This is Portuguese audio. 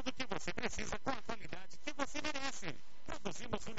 tudo que você precisa com a qualidade que você merece. Produzimos